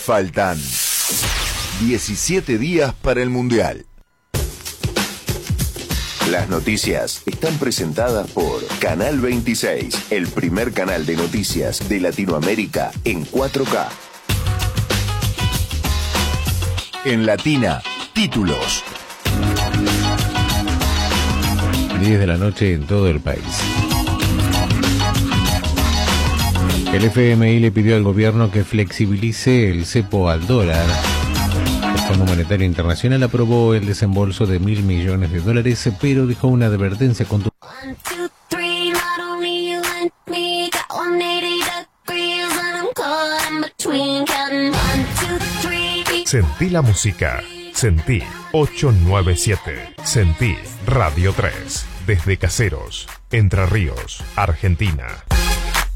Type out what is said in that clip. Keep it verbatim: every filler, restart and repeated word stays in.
Faltan diecisiete días para el Mundial. Las noticias están presentadas por Canal veintiséis, el primer canal de noticias de Latinoamérica en cuatro K. En Latina, títulos. diez de la noche en todo el país. El F M I le pidió al gobierno que flexibilice el cepo al dólar. El Fondo Monetario Internacional aprobó el desembolso de mil millones de dólares, pero dejó una advertencia contundente. Sentí la música. Sentí ochocientos noventa y siete. Sentí Radio tres. Desde Caseros, Entre Ríos, Argentina.